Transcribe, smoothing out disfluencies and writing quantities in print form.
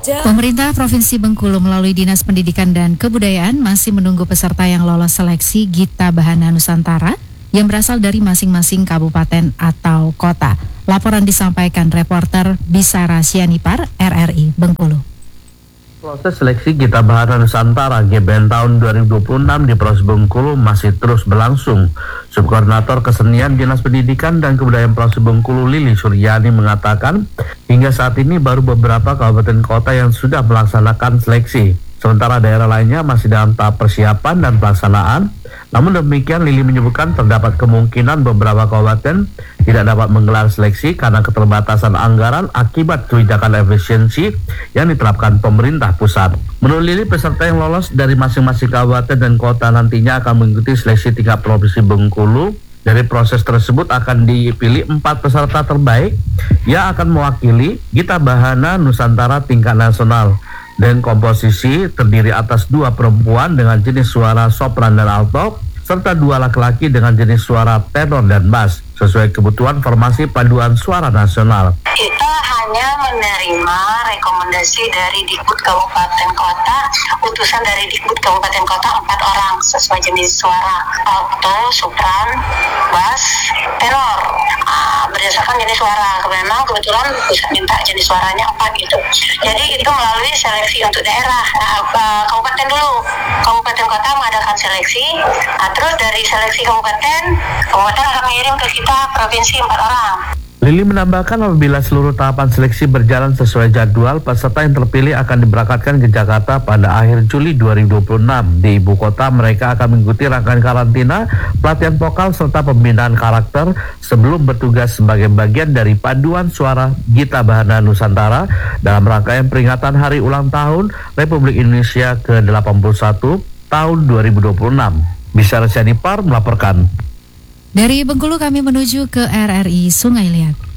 Pemerintah Provinsi Bengkulu melalui Dinas Pendidikan dan Kebudayaan masih menunggu peserta yang lolos seleksi Gita Bahana Nusantara yang berasal dari masing-masing kabupaten atau kota. Laporan disampaikan reporter Bisara Sianipar, RRI Bengkulu. Proses seleksi Gita Bahana Nusantara GBN tahun 2026 di Provinsi Bengkulu masih terus berlangsung. Subkoordinator Kesenian Dinas Pendidikan dan Kebudayaan Provinsi Bengkulu Lili Suryani mengatakan, hingga saat ini baru beberapa kabupaten kota yang sudah melaksanakan seleksi. Sementara daerah lainnya masih dalam tahap persiapan dan pelaksanaan. Namun demikian, Lili menyebutkan terdapat kemungkinan beberapa kabupaten tidak dapat menggelar seleksi karena keterbatasan anggaran akibat kebijakan efisiensi yang diterapkan pemerintah pusat. Menurut Lili, peserta yang lolos dari masing-masing kabupaten dan kota nantinya akan mengikuti seleksi tingkat Provinsi Bengkulu. Dari proses tersebut akan dipilih 4 peserta terbaik yang akan mewakili Gita Bahana Nusantara tingkat nasional. Dan komposisi terdiri atas 2 perempuan dengan jenis suara sopran dan alto, serta 2 laki-laki dengan jenis suara tenor dan bass, sesuai kebutuhan formasi paduan suara nasional. Kita hanya menerima rekomendasi dari Dikbud Kabupaten Kota, utusan dari Dikbud Kabupaten Kota 4 orang sesuai jenis suara, alto, sopran, bass, tenor. Berdasarkan jenis suara, memang kebetulan bisa minta jenis suaranya 4 gitu. Jadi itu melalui seleksi untuk daerah. Kabupaten dulu, kabupaten kota mengadakan seleksi. Terus dari seleksi kabupaten akan mengirim ke kita provinsi 4 orang. Lili menambahkan apabila seluruh tahapan seleksi berjalan sesuai jadwal, peserta yang terpilih akan diberangkatkan ke Jakarta pada akhir Juli 2026. Di ibu kota mereka akan mengikuti rangkaian karantina, pelatihan vokal serta pembinaan karakter sebelum bertugas sebagai bagian dari paduan suara Gita Bahana Nusantara dalam rangkaian peringatan Hari Ulang Tahun Republik Indonesia ke-81 tahun 2026. Bisara Sianipar melaporkan. Dari Bengkulu kami menuju ke RRI Sungai Liat.